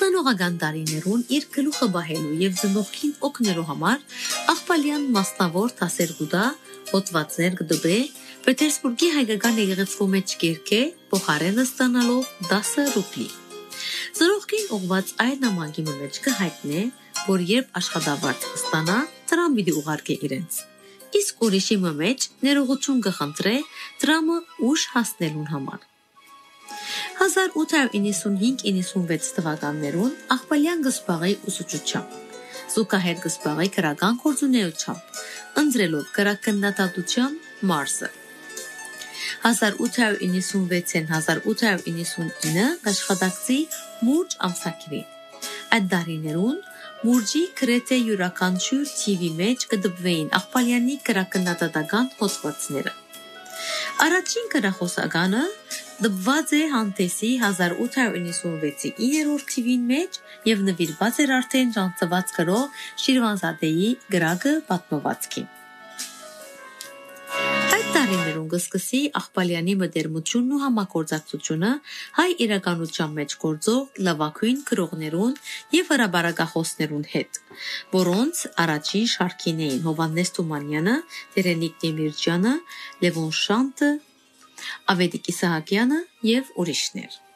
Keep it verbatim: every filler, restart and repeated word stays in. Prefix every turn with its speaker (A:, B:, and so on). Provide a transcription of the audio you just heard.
A: ութանողական տարիներուն իր գլուխը բահելու եւ ծնողքին օգնելու համար Աղբալյան մասնավոր դասեր կուտա, հոդվածներ կդբե, Պետերսբուրգի հայկական եկեղեցու մեջ կերկե, փոխարենը ստանալով դասը ռուբլի։ Ծնողքին ուղված այդ նամակի մեջ կհայտնե, որ երբ աշխատավարձ կստանա, դրամ պիտի ուղարկե իրենց։ Իսկ ուրիշի մեջ ներողություն կխնդրե դրամը ուշ հասնելուն համար։ հազար ութ հարյուր իննսունհինգ իննսունվեց թվականներուն Աղբալյան գսպաղի ուսուցչությամբ, զուգահեռ գսպաղի քրական գործունեությամբ, ընտրելով քրակնատատության մարզը։ հազար ութ հարյուր իննսունվեցին հազար ութ հարյուր իննսունինը աշխատակցի մուրջ ամսակիրի։ Այդ դարիներուն մուրջի գրեթե յուրաքանչյուր թիվի մեջ կդպվեին Աղբալյանի քրակնատատական հոդվածները։ Առաջին քրախոսականը դպված է հանդեսի հազար ութ հարյուր իննսունվեցի իններորդ թիվին մեջ եւ նվիրված էր արդեն ժանցված գրող Շիրվանզադեի գրակը պատմվածքին։ Այդ տարիներուն կսկսի Աղբալյանի մտերմությունն ու համագործակցությունը հայ իրականության մեջ գործող լավագույն գրողներուն եւ հրաբարակախոսներուն հետ, որոնց առաջին շարքին էին Հովհաննես Թումանյանը, Տերենիկ Դեմիրճյանը, Լևոն Շանտը, Ավետիք Իսահակյանը եւ ուրիշներ։